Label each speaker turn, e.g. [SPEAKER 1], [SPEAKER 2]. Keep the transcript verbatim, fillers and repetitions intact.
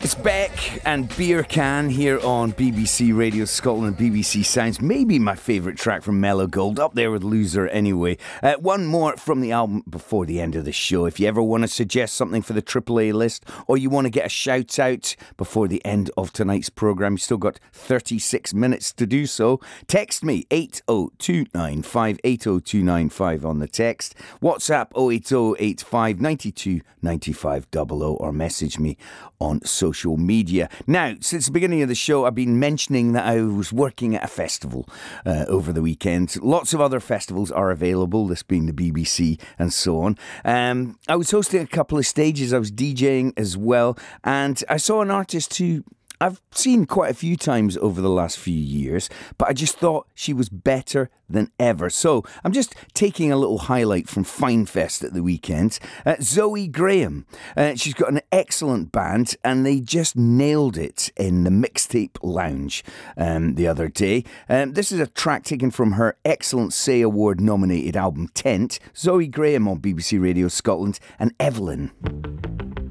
[SPEAKER 1] It's Beck and Beer Can here on B B C Radio Scotland and B B C Sounds. Maybe my favourite track from Mellow Gold, up there with Loser anyway. Uh, one more from the album before the end of the show. If you ever want to suggest something for the triple A list, or you want to get a shout out before the end of tonight's programme, you've still got thirty-six minutes to do so. Text me eight oh two nine five, eight oh two nine five on the text. WhatsApp oh eight oh eight five nine two nine five zero zero, or message me on social media. Now, since the beginning of the show, I've been mentioning that I was working at a festival uh, over the weekend. Lots of other festivals are available, this being the B B C and so on. Um, I was hosting a couple of stages. I was DJing as well. And I saw an artist who I've seen quite a few times over the last few years, but I just thought she was better than ever. So I'm just taking a little highlight from Finefest at the weekend. Uh, Zoe Graham. Uh, she's got an excellent band, and they just nailed it in the Mixtape Lounge um, the other day. Um, this is a track taken from her Excellent Say Award nominated album Tent. Zoe Graham on B B C Radio Scotland and Evelyn.